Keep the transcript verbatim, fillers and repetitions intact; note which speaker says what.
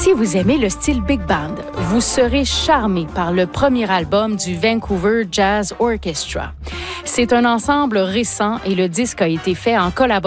Speaker 1: Si vous aimez le style big band, vous serez charmé par le premier album du Vancouver Jazz Orchestra. C'est un ensemble récent et le disque a été fait en collaboration